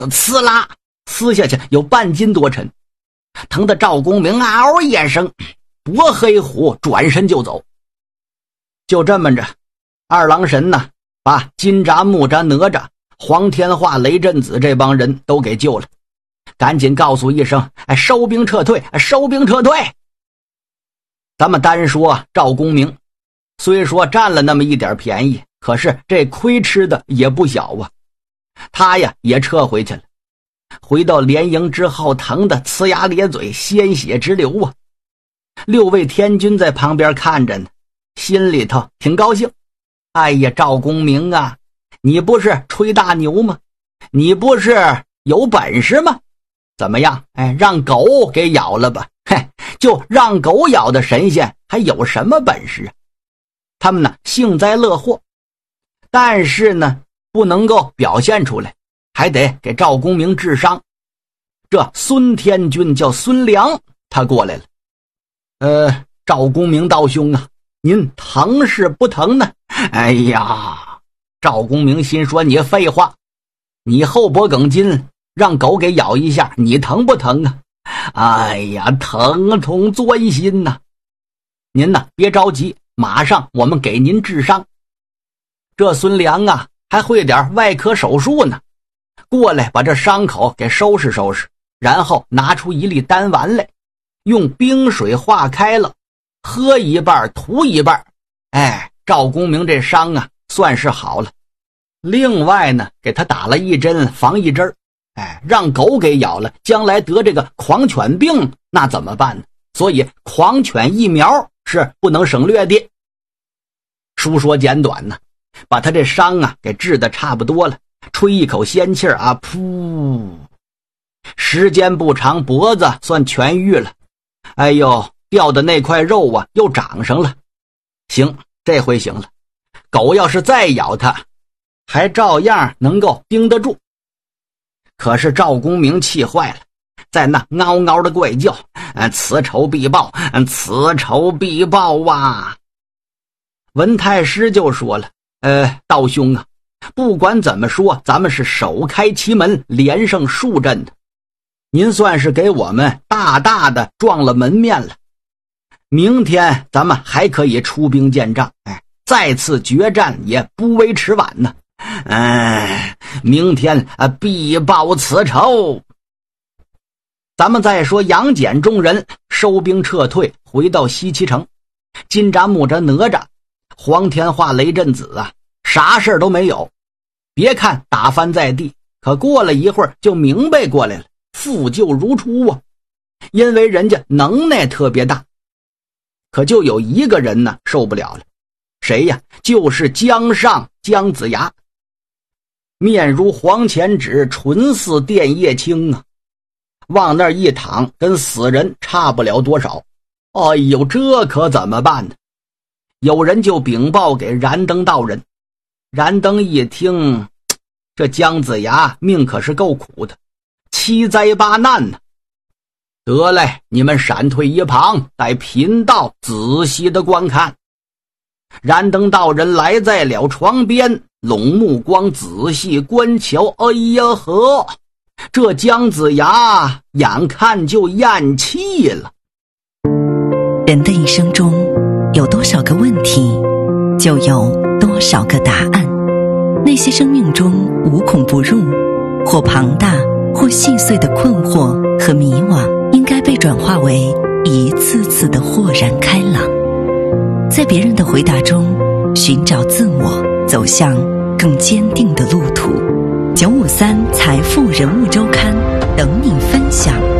呲啦撕下去有半斤多沉，疼得赵公明嗷一声，拨黑虎转身就走。就这么着，二郎神呢，把金吒、木吒、哪吒、黄天化、雷震子这帮人都给救了，赶紧告诉一声，收兵撤退，收兵撤退。咱们单说赵公明，虽说占了那么一点便宜，可是这亏吃的也不小啊。他呀也撤回去了，回到连营之后，疼得呲牙咧嘴，鲜血直流啊。6位天军在旁边看着呢，心里头挺高兴。哎呀，赵公明啊，你不是吹大牛吗？你不是有本事吗？怎么样？让狗给咬了吧。就让狗咬的神仙还有什么本事啊？他们呢幸灾乐祸，但是呢不能够表现出来，还得给赵公明治伤。这孙天军叫孙良，他过来了。赵公明道兄啊，您疼是不疼呢？哎呀，赵公明心说，你废话，你后脖梗筋让狗给咬一下，你疼不疼啊？哎呀，疼痛钻心呐！您呢别着急，马上我们给您治伤。这孙良啊还会点外科手术呢，过来把这伤口给收拾收拾，然后拿出一粒丹丸来，用冰水化开了，喝一半涂一半。赵公明这伤啊算是好了。另外呢给他打了一针防疫针，让狗给咬了，将来得这个狂犬病那怎么办呢？所以狂犬疫苗是不能省略的。书说简短呢，把他这伤啊给治得差不多了，吹一口仙气啊，噗，时间不长，脖子算痊愈了。哎呦，掉的那块肉啊又长上了。行，这回行了，狗要是再咬他，还照样能够盯得住。可是赵公明气坏了，在那嗷嗷的怪叫，此仇必报，此仇必报啊！文太师就说了，道兄啊，不管怎么说，咱们是首开奇门，连胜数阵的，您算是给我们大大的撞了门面了。明天咱们还可以出兵建仗，再次决战也不为迟晚呢。明天必报此仇。咱们再说杨戬众人收兵撤退，回到西岐城。金吒、木吒、哪吒、黄天化、雷震子啊，啥事都没有。别看打翻在地，可过了一会儿就明白过来了，复旧如初啊。因为人家能耐特别大。可就有一个人呢受不了了，谁呀？就是姜尚姜子牙。面如黄钱纸，唇似电叶青啊，往那儿一躺，跟死人差不了多少。哎呦，这可怎么办呢？有人就禀报给燃灯道人。燃灯一听，这姜子牙命可是够苦的，7灾8难呢。得嘞，你们闪退一旁，待贫道仔细的观看。燃灯道人来在了床边，拢目光仔细观瞧。哎呀呵，这姜子牙眼看就咽气了。 人的一生中有多少个问题，就有多少个答案。那些生命中无孔不入，或庞大或细碎的困惑和迷惘，应该被转化为一次次的豁然开朗。在别人的回答中寻找自我，走向更坚定的路途。953财富人物周刊等你分享。